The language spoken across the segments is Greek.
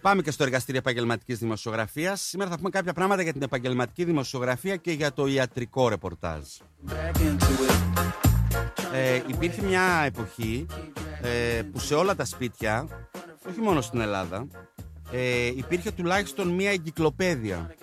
Πάμε και στο εργαστήριο επαγγελματικής δημοσιογραφίας. Σήμερα θα πούμε κάποια πράγματα για την επαγγελματική δημοσιογραφία και για το ιατρικό ρεπορτάζ. Υπήρχε μια εποχή που σε όλα τα σπίτια, όχι μόνο στην Ελλάδα, υπήρχε τουλάχιστον μια εγκυκλοπαίδεια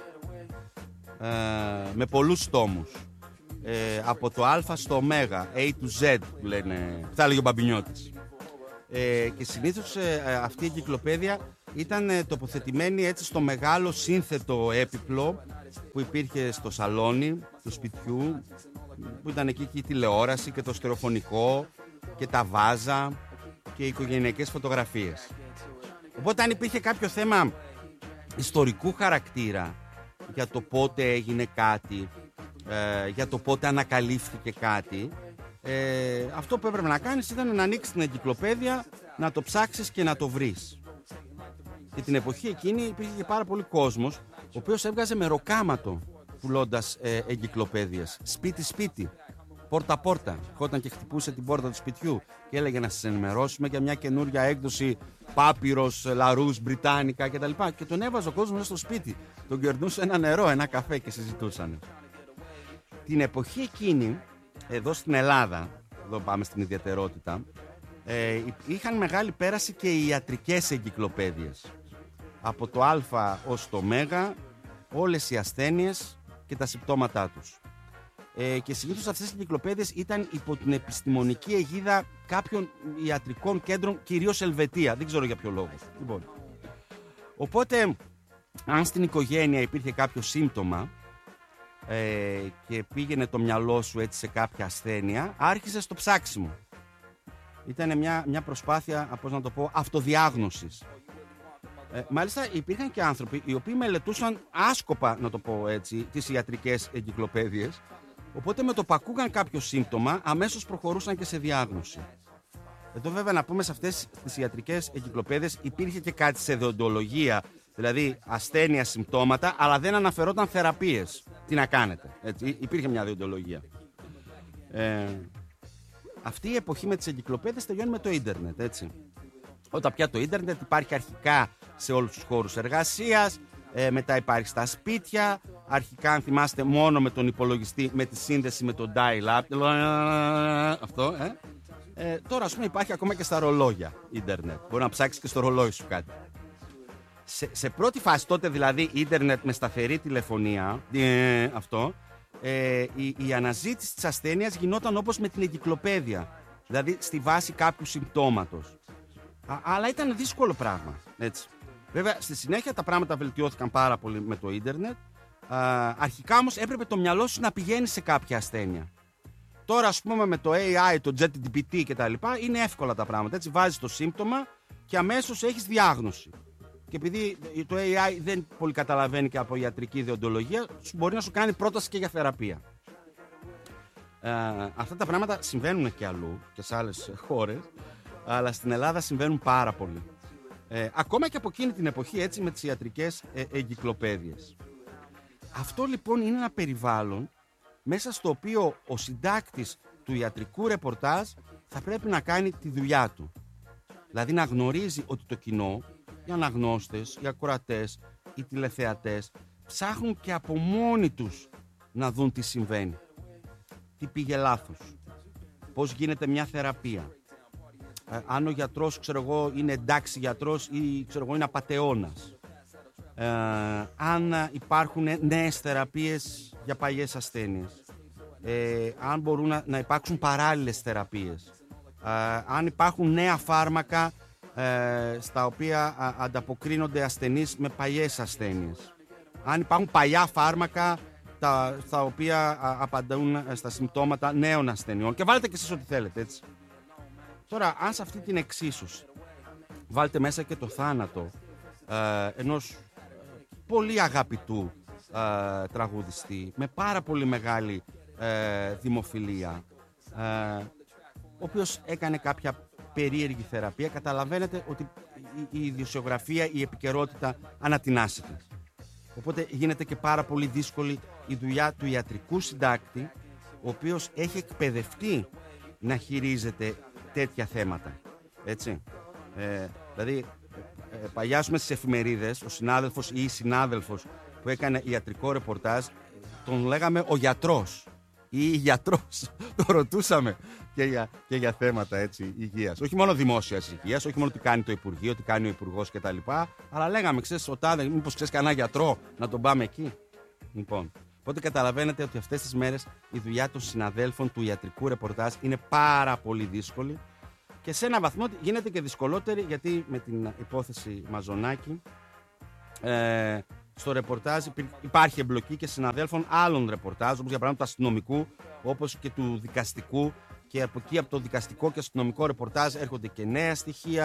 με πολλούς τόμους. Από το Α στο Ω, A to Z που λένε, που θα έλεγε ο Μπαμπινιώτης. Και συνήθως αυτή η εγκυκλοπαίδεια ήταν τοποθετημένη έτσι στο μεγάλο σύνθετο έπιπλο που υπήρχε στο σαλόνι του σπιτιού, που ήταν εκεί και η τηλεόραση και το στερεοφωνικό και τα βάζα και οι οικογενειακές φωτογραφίες. Οπότε αν υπήρχε κάποιο θέμα ιστορικού χαρακτήρα για το πότε έγινε κάτι, για το πότε ανακαλύφθηκε κάτι, αυτό που έπρεπε να κάνεις ήταν να ανοίξεις την εγκυκλοπαίδεια, να το ψάξεις και να το βρεις. Και την εποχή εκείνη υπήρχε και πάρα πολύ κόσμος ο οποίος έβγαζε με ροκάματο πουλώντας εγκυκλοπαίδειες. Σπίτι-σπίτι, πόρτα-πόρτα. Όταν και χτυπούσε την πόρτα του σπιτιού και έλεγε να σας ενημερώσουμε για μια καινούρια έκδοση Πάπυρος, Λαρούς, Μπριτάνικα κτλ. Και τον έβαζε ο κόσμος στο σπίτι. Τον κερνούσε ένα νερό, ένα καφέ και συζητούσαν. Την εποχή εκείνη, εδώ στην Ελλάδα, εδώ πάμε στην ιδιαιτερότητα, είχαν μεγάλη πέραση και οι ιατρικές εγκυκλοπαίδειες. Από το Α ως το Ω, όλες οι ασθένειες και τα συμπτώματά τους. Και συνήθως αυτές οι εγκυκλοπαίδειες ήταν υπό την επιστημονική αιγίδα κάποιων ιατρικών κέντρων, κυρίως Ελβετία. Δεν ξέρω για ποιο λόγο. Λοιπόν. Οπότε, αν στην οικογένεια υπήρχε κάποιο σύμπτωμα και πήγαινε το μυαλό σου έτσι σε κάποια ασθένεια, άρχισε το ψάξιμο. Ήταν μια προσπάθεια, πώς να το πω, αυτοδιάγνωσης. Μάλιστα υπήρχαν και άνθρωποι οι οποίοι μελετούσαν άσκοπα, να το πω έτσι, τις ιατρικές εγκυκλοπαίδειες. Οπότε με το που ακούγαν κάποιο σύμπτωμα, αμέσως προχωρούσαν και σε διάγνωση. Εδώ βέβαια να πούμε, σε αυτές τις ιατρικές εγκυκλοπαίδειες υπήρχε και κάτι σε δεοντολογία, δηλαδή ασθένεια, συμπτώματα, αλλά δεν αναφερόταν θεραπείες. Τι να κάνετε, έτσι, υπήρχε μια δεοντολογία. Αυτή η εποχή με τις εγκυκλοπαίδειες τελειώνει με το ίντερνετ, έτσι. Όταν πια το ίντερνετ υπάρχει αρχικά σε όλους τους χώρους εργασίας, μετά υπάρχει στα σπίτια, αρχικά αν θυμάστε μόνο με τον υπολογιστή, με τη σύνδεση με το dial-up, αυτό, τώρα ας πούμε υπάρχει ακόμα και στα ρολόγια ίντερνετ, μπορεί να ψάξεις και στο ρολόι σου κάτι. Σε πρώτη φάση τότε δηλαδή ίντερνετ με σταθερή τηλεφωνία, αυτό, η αναζήτηση της ασθένειας γινόταν όπως με την εγκυκλοπαίδεια, δηλαδή στη βάση κάποιου συμπτώματος. Αλλά ήταν δύσκολο πράγμα, έτσι. Βέβαια, στη συνέχεια τα πράγματα βελτιώθηκαν πάρα πολύ με το ίντερνετ. Αρχικά όμως έπρεπε το μυαλό σου να πηγαίνει σε κάποια ασθένεια. Τώρα, ας πούμε, με το AI, το ChatGPT και τα λοιπά, είναι εύκολα τα πράγματα. Έτσι, βάζεις το σύμπτωμα και αμέσως έχεις διάγνωση. Και επειδή το AI δεν πολύ καταλαβαίνει και από ιατρική δεοντολογία, μπορεί να σου κάνει πρόταση και για θεραπεία. Αυτά τα πράγματα συμβαίνουν και αλλού και σε άλλες χώρες, αλλά στην Ελλάδα συμβαίνουν πάρα πολύ. Ακόμα και από εκείνη την εποχή, έτσι, με τις ιατρικές εγκυκλοπαίδειες. Αυτό λοιπόν είναι ένα περιβάλλον μέσα στο οποίο ο συντάκτης του ιατρικού ρεπορτάζ θα πρέπει να κάνει τη δουλειά του. Δηλαδή να γνωρίζει ότι το κοινό, οι αναγνώστες, οι ακροατές, οι τηλεθεατές ψάχνουν και από μόνοι τους να δουν τι συμβαίνει. Τι πήγε λάθος, πώς γίνεται μια θεραπεία, αν ο γιατρός, ξέρω εγώ, είναι εντάξει γιατρός ή, ξέρω εγώ, είναι απατεώνας, αν υπάρχουν νέες θεραπείες για παλιές ασθένειες, αν μπορούν να υπάρξουν παράλληλες θεραπείες, αν υπάρχουν νέα φάρμακα στα οποία ανταποκρίνονται ασθενείς με παλιές ασθένειες, αν υπάρχουν παλιά φάρμακα στα οποία απαντούν στα συμπτώματα νέων ασθενειών, και βάλετε και εσείς ό,τι θέλετε, έτσι. Τώρα, αν σε αυτή την εξίσωση βάλτε μέσα και το θάνατο ενός πολύ αγαπητού τραγουδιστή με πάρα πολύ μεγάλη δημοφιλία, ο οποίος έκανε κάποια περίεργη θεραπεία, καταλαβαίνετε ότι η ιδιοσιογραφία, η επικαιρότητα ανατινάσσεται. Οπότε γίνεται και πάρα πολύ δύσκολη η δουλειά του ιατρικού συντάκτη, ο οποίος έχει εκπαιδευτεί να χειρίζεται τέτοια θέματα. Έτσι. Δηλαδή, παλιά στις εφημερίδες, ο συνάδελφος ή η συνάδελφος που έκανε ιατρικό ρεπορτάζ, τον λέγαμε ο γιατρός ή η γιατρός. Το ρωτούσαμε και για θέματα έτσι, υγείας. Όχι μόνο δημόσιας υγείας, όχι μόνο τι κάνει το Υπουργείο, τι κάνει ο Υπουργός κτλ. Αλλά λέγαμε, ξέρεις, ο τάδε, μήπως ξέρεις κανένα γιατρό να τον πάμε εκεί. Λοιπόν, οπότε καταλαβαίνετε ότι αυτές τις μέρες η δουλειά των συναδέλφων του ιατρικού ρεπορτάζ είναι πάρα πολύ δύσκολη και σε έναν βαθμό γίνεται και δυσκολότερη, γιατί με την υπόθεση Μαζονάκη στο ρεπορτάζ υπάρχει εμπλοκή και συναδέλφων άλλων ρεπορτάζ, όπως για παράδειγμα του αστυνομικού, όπως και του δικαστικού, και από εκεί από το δικαστικό και αστυνομικό ρεπορτάζ έρχονται και νέα στοιχεία.